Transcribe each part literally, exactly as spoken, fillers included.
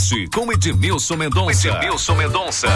Nordeste com Edmilson Mendonça. Edmilson Mendonça.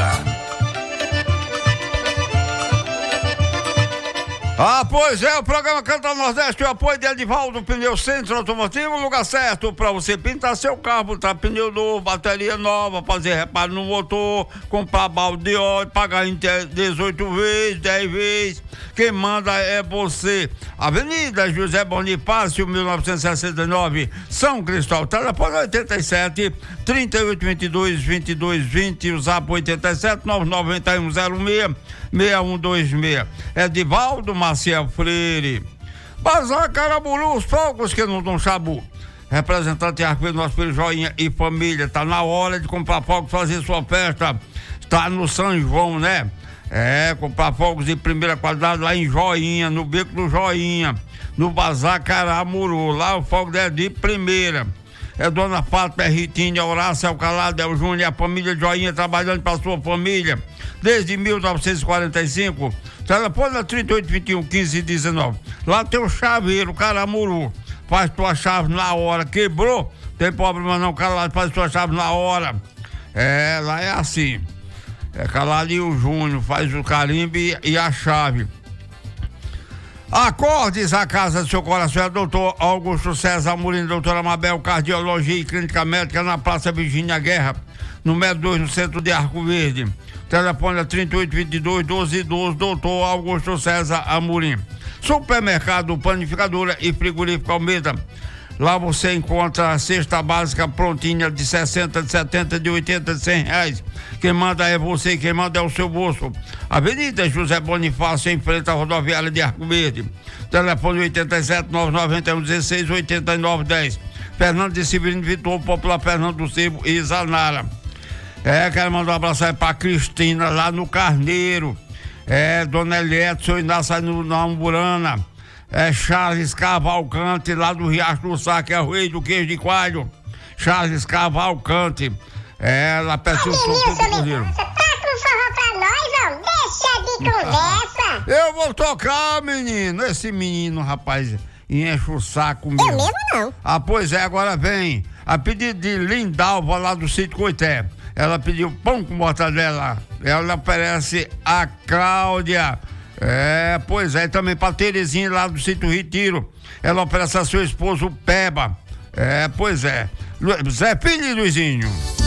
Ah, pois é, o programa Canta Nordeste, o apoio de Edivaldo Pneu Centro Automotivo, lugar certo para você pintar seu carro, botar pneu novo, bateria nova, fazer reparo no motor, comprar balde de óleo, pagar em dezoito vezes, dez vezes. Quem manda é você. Avenida José Bonifácio, mil novecentos e sessenta e nove, São Cristóvão. Telefone oitenta e sete, trinta e oito, vinte e dois, vinte e dois, vinte, o zap oitenta e sete, nove nove um zero seis, seis um dois seis. Edivaldo Maciel Freire. Bazar Caraburu, os fogos que não dão chabu. Representante Arco nosso filho Joinha e família. Tá na hora de comprar fogos, fazer sua festa. Tá no São João, né? É, comprar fogos de primeira qualidade lá em Joinha, no Beco do Joinha, no Bazar Caramuru. Lá o fogo é de primeira. É Dona Fátima, é Ritinha, Horácio Alcalado, é o Júnior e a família Joinha trabalhando para sua família desde mil novecentos e quarenta e cinco. Telefone trinta e oito, vinte e um, quinze, dezenove. Lá tem o chaveiro Caramuru. Faz tua chave na hora. Quebrou? Tem problema não, cara, faz tua chave na hora. É, lá é assim. É Calado e o Júnior, faz o carimbo e, e a chave. Acordes, a casa do seu coração é doutor Augusto César Amorim, doutora Mabel, cardiologia e clínica médica na Praça Virgínia Guerra, número dois, no centro de Arco Verde. Telefone é trinta e oito, vinte e dois, doze, doze, doutor Augusto César Amorim. Supermercado Panificadora e Frigorífico Almeida. Lá você encontra a cesta básica prontinha de sessenta, de setenta, de oitenta, de cem reais. Quem manda é você, quem manda é o seu bolso. Avenida José Bonifácio, em frente à rodoviária de Arco Verde. Telefone oitenta e sete, nove nove um, dezesseis, oitenta e nove, dez. Fernando de Severino Vitor, Popular Fernando do Silvo e Zanara. É, quero mandar um abraço aí pra Cristina, lá no Carneiro. É, Dona Eliette, seu Inácio no, na Amburana. É Charles Cavalcante, lá do Riacho do Sá, que é o rei do queijo de coalho. Charles Cavalcante. É, ela perto do Cruzeiro. Você tá com forró pra nós, ó? Deixa de conversa. Eu vou tocar, menino. Esse menino, rapaz, enche o saco mesmo. Eu mesmo não. Ah, pois é, agora vem. A pedido de Lindalva, lá do sítio Coité. Ela pediu pão com mortadela. Ela oferece a Cláudia. É, pois é, também pra Terezinha lá do sítio Retiro. Ela oferece a seu esposo Peba. É, pois é. Zé Filho e Luizinho.